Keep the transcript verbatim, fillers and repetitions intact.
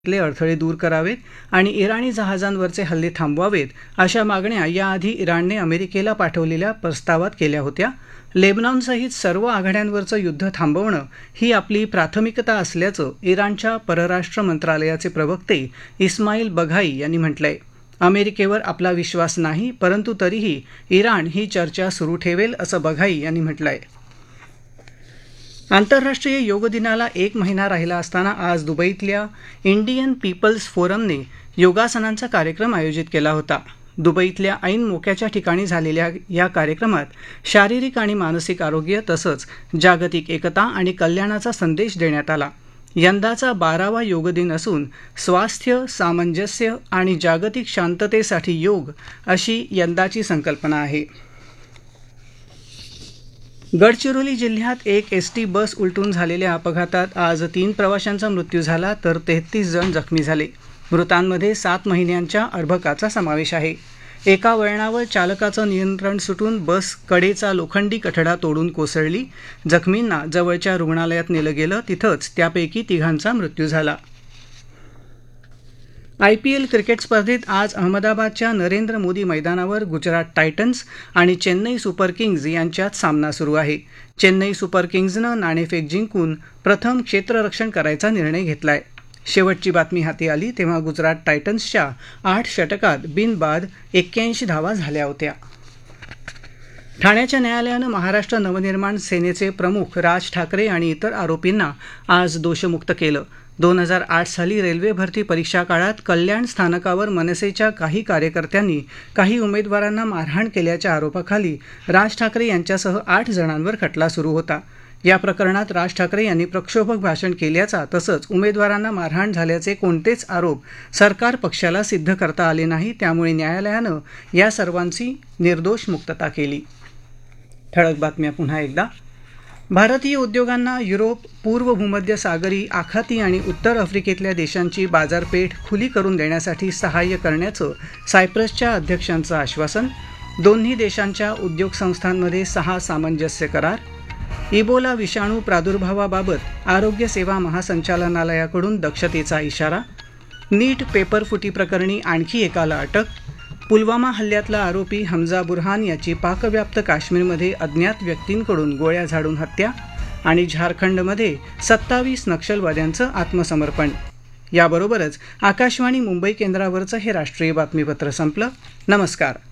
ले अडथळे दूर करावेत आणि इराणी जहाजांवरचे हल्ले थांबवावेत अशा मागण्या याआधी इराणने अमेरिकेला पाठवलेल्या प्रस्तावात केल्या होत्या. लेबनॉनसहित सर्व आघाड्यांवरचं युद्ध थांबवणं ही आपली प्राथमिकता असल्याचं इराणच्या परराष्ट्र मंत्रालयाचे प्रवक्ते इस्माईल बघाई यांनी म्हटलंय. अमेरिकेवर आपला विश्वास नाही, परंतु तरीही इराण ही चर्चा सुरू ठेवेल असं बघाई यांनी म्हटलंय. आंतरराष्ट्रीय योग दिनाला एक महिना राहिला असताना आज दुबईतल्या इंडियन पीपल्स फोरमने योगासनांचा कार्यक्रम आयोजित केला होता. दुबईतल्या ऐन मोक्याच्या ठिकाणी झालेल्या या कार्यक्रमात शारीरिक आणि मानसिक आरोग्य तसंच जागतिक एकता आणि कल्याणाचा संदेश देण्यात आला. यंदाचा बारावा योग दिन असून स्वास्थ्य, सामंजस्य आणि जागतिक शांततेसाठी योग अशी यंदाची संकल्पना आहे. गडचिरोली जिल्ह्यात एक एसटी बस उलटून झालेल्या अपघातात आज तीन प्रवाशांचा मृत्यू झाला तर तेहतीस जण जखमी झाले. मृतांमध्ये सात महिन्यांच्या अर्भकाचा समावेश आहे. एका वळणावर चालकाचं नियंत्रण सुटून बस कडेचा लोखंडी कठडा तोडून कोसळली. जखमींना जवळच्या रुग्णालयात नेलं गेलं, तिथंच त्यापैकी तिघांचा मृत्यू झाला. आयपीएल क्रिकेट स्पर्धेत आज अहमदाबादच्या नरेंद्र मोदी मैदानावर गुजरात टायटन्स आणि चेन्नई सुपर किंग्ज यांच्यात सामना सुरू आहे. चेन्नई सुपर किंग्जनं नाणेफेक जिंकून प्रथम क्षेत्ररक्षण करायचा निर्णय घेतलाय. शेवटची बातमी हाती आली तेव्हा गुजरात टायटन्सच्या आठ षटकात बिनबाद एक्क्याऐंशी धावा झाल्या होत्या. ठाण्याच्या न्यायालयानं महाराष्ट्र नवनिर्माण सेनेचे प्रमुख राज ठाकरे आणि इतर आरोपींना आज दोषमुक्त केलं. दोन हजार आठ साली रेल्वे भरती परीक्षा काळात कल्याण स्थानकावर मनसेच्या काही कार्यकर्त्यांनी काही उमेदवारांना मारहाण केल्याच्या आरोपाखाली राज ठाकरे यांच्यासह आठ जणांवर खटला सुरू होता. या प्रकरणात राज ठाकरे यांनी प्रक्षोभक भाषण केल्याचा तसंच उमेदवारांना मारहाण झाल्याचे कोणतेच आरोप सरकार पक्षाला सिद्ध करता आले नाही. त्यामुळे न्यायालयानं या सर्वांची निर्दोष मुक्तता केली. ठळक बातम्या पुन्हा एकदा. भारतीय उद्योगांना युरोप, पूर्व भूमध्य सागरी, आखाती आणि उत्तर आफ्रिकेतल्या देशांची बाजारपेठ खुली करून देण्यासाठी सहाय्य करण्याचं सायप्रसच्या अध्यक्षांचं आश्वासन. दोन्ही देशांच्या उद्योग संस्थांमध्ये सहा सामंजस्य करार. इबोला विषाणू प्रादुर्भावाबाबत आरोग्य सेवा महासंचालनालयाकडून दक्षतेचा इशारा. नीट पेपरफुटी प्रकरणी आणखी एकाला अटक. पुलवामा हल्ल्यातला आरोपी हमजा बुरहान याची पाकव्याप्त काश्मीरमध्ये अज्ञात व्यक्तींकडून गोळ्या झाडून हत्या. आणि झारखंडमध्ये सत्तावीस नक्षलवाद्यांचं आत्मसमर्पण. याबरोबरच आकाशवाणी मुंबई केंद्रावरचं हे राष्ट्रीय बातमीपत्र संपलं. नमस्कार.